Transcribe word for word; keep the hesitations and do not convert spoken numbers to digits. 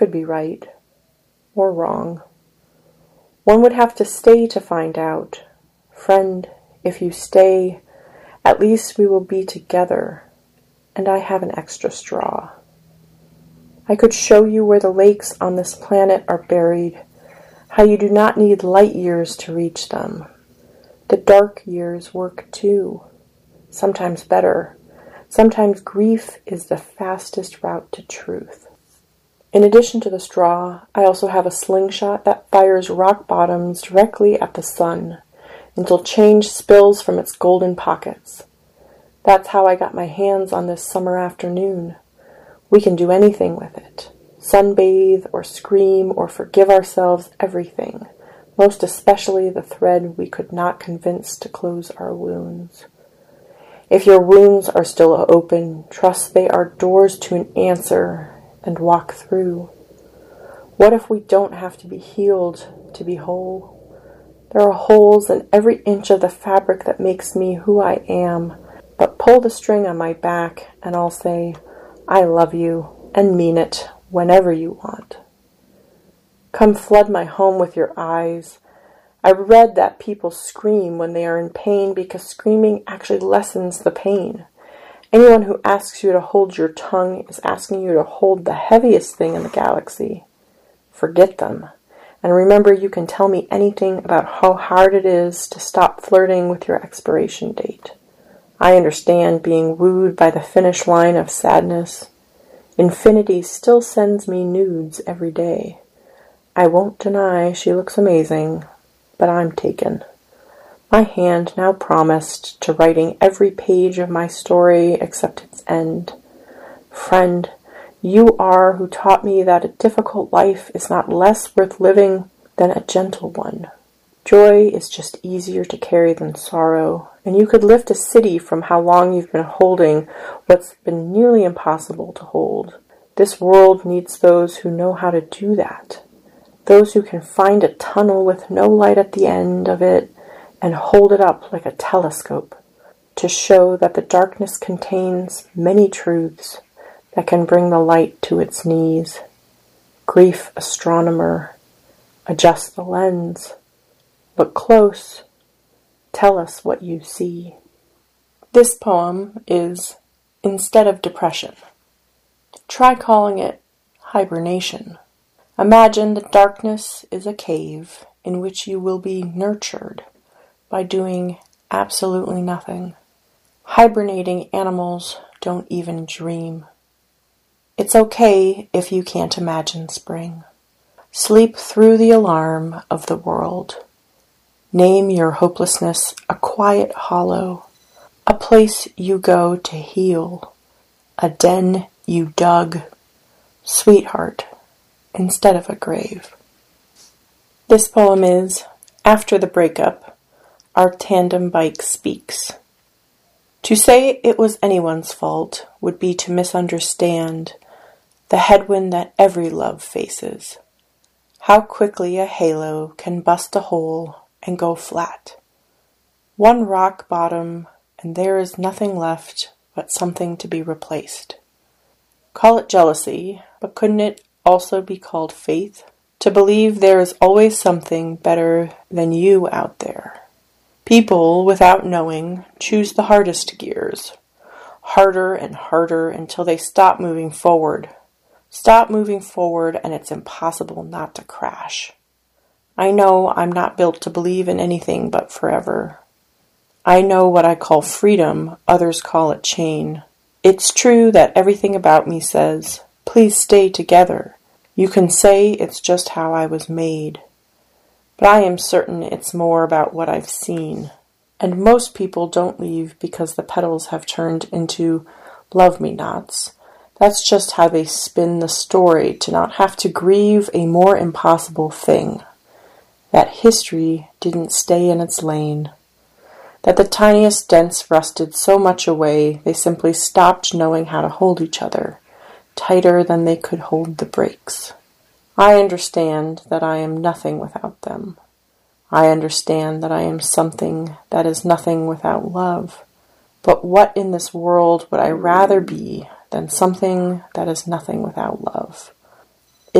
could be right or wrong. One would have to stay to find out. Friend, if you stay, at least we will be together, and I have an extra straw. I could show you where the lakes on this planet are buried, how you do not need light years to reach them. The dark years work too, sometimes better. Sometimes grief is the fastest route to truth. In addition to the straw, I also have a slingshot that fires rock bottoms directly at the sun until change spills from its golden pockets. That's how I got my hands on this summer afternoon. We can do anything with it. Sunbathe or scream or forgive ourselves everything, most especially the thread we could not convince to close our wounds. If your wounds are still open, trust they are doors to an answer and walk through. What if we don't have to be healed to be whole? There are holes in every inch of the fabric that makes me who I am, but pull the string on my back and I'll say, I love you, and mean it whenever you want. Come flood my home with your eyes. I read that people scream when they are in pain because screaming actually lessens the pain. Anyone who asks you to hold your tongue is asking you to hold the heaviest thing in the galaxy. Forget them. And remember, you can tell me anything about how hard it is to stop flirting with your expiration date. I understand being wooed by the finish line of sadness. Infinity still sends me nudes every day. I won't deny she looks amazing, but I'm taken. My hand now promised to writing every page of my story except its end. Friend, you are who taught me that a difficult life is not less worth living than a gentle one. Joy is just easier to carry than sorrow, and you could lift a city from how long you've been holding what's been nearly impossible to hold. This world needs those who know how to do that, those who can find a tunnel with no light at the end of it and hold it up like a telescope to show that the darkness contains many truths that can bring the light to its knees. Grief astronomer, adjust the lens. Look close. Tell us what you see. This poem is Instead of Depression. Try calling it hibernation. Imagine that darkness is a cave in which you will be nurtured by doing absolutely nothing. Hibernating animals don't even dream. It's okay if you can't imagine spring. Sleep through the alarm of the world. Name your hopelessness a quiet hollow, a place you go to heal, a den you dug, sweetheart, instead of a grave. This poem is After the Breakup, Our Tandem Bike Speaks. To say it was anyone's fault would be to misunderstand the headwind that every love faces. How quickly a halo can bust a hole and go flat. One rock bottom, and there is nothing left but something to be replaced. Call it jealousy, but couldn't it also be called faith? To believe there is always something better than you out there. People, without knowing, choose the hardest gears. Harder and harder until they stop moving forward. Stop moving forward and it's impossible not to crash. I know I'm not built to believe in anything but forever. I know what I call freedom, others call it chain. It's true that everything about me says, please stay together. You can say it's just how I was made. But I am certain it's more about what I've seen. And most people don't leave because the petals have turned into love-me-nots. That's just how they spin the story to not have to grieve a more impossible thing. That history didn't stay in its lane. That the tiniest dents rusted so much away they simply stopped knowing how to hold each other, tighter than they could hold the brakes. I understand that I am nothing without them. I understand that I am something that is nothing without love. But what in this world would I rather be than something that is nothing without love?